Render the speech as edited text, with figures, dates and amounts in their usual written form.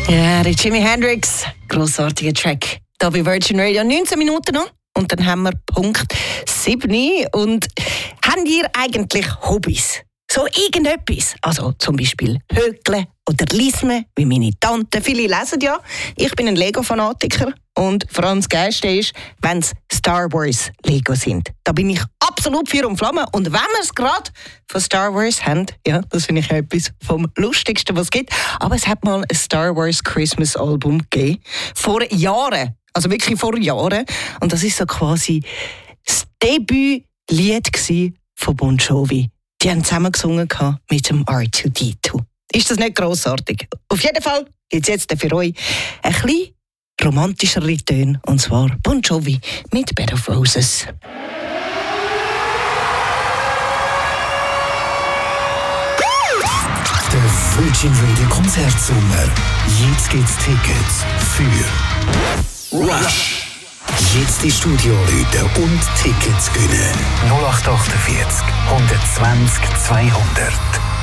Ja, der Jimi Hendrix, grossartiger Track. Da bei Virgin Radio 19 Minuten noch. Und dann haben wir Punkt 7. Und habt ihr eigentlich Hobbys? So irgendetwas? Also zum Beispiel Hökeln oder Lismen, wie meine Tante. Viele lesen ja. Ich bin ein Lego-Fanatiker. Und vor allem das Geilste ist, wenn es Star Wars Lego sind. Da bin ich absolut Feuer und Flamme. Und wenn wir es gerade von Star Wars haben, ja, das finde ich etwas vom Lustigsten, was es gibt. Aber es hat mal ein Star Wars Christmas Album gegeben. Vor Jahren. Also wirklich vor Jahren. Und das ist so quasi das Debütlied von Bon Jovi. Die haben zusammen gesungen mit dem R2-D2. Ist das nicht grossartig? Auf jeden Fall gibt es jetzt für euch ein bisschen romantischere Töne, und zwar Bon Jovi mit Bed of Roses. Der Virgin Radio Konzertsommer. Jetzt gibt's Tickets für Rush. Jetzt ins Studio rufen und Tickets gewinnen. 0848 120 200.